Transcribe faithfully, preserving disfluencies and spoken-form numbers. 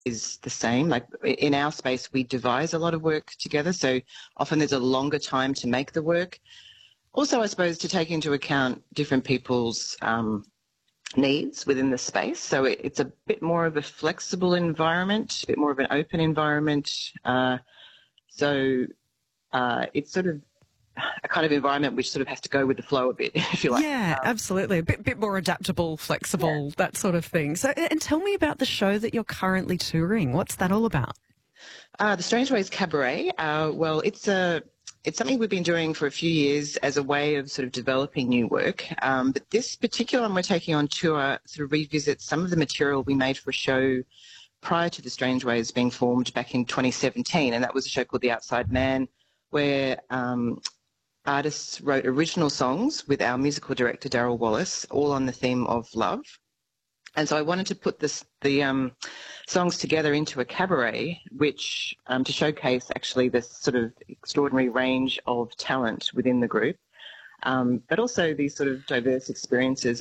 is the same. Like in our space, we devise a lot of work together, so often there's a longer time to make the work. Also, I suppose to take into account different people's um, needs within the space. So it, it's a bit more of a flexible environment, a bit more of an open environment. Uh, so uh, it's sort of a kind of environment which sort of has to go with the flow a bit, if you like. Yeah, Um, absolutely. A bit, bit more adaptable, flexible, yeah. that sort of thing. So, and tell me about the show that you're currently touring. What's that all about? Uh, the Strange Ways Cabaret, uh, well, it's a it's something we've been doing for a few years as a way of sort of developing new work. Um, but this particular one we're taking on tour sort of revisits some of the material we made for a show prior to the Strange Ways being formed back in twenty seventeen, and that was a show called The Outside Man, where um, artists wrote original songs with our musical director, Daryl Wallace, all on the theme of love. And so I wanted to put this, the um, songs together into a cabaret, which um, to showcase actually this sort of extraordinary range of talent within the group, um, but also these sort of diverse experiences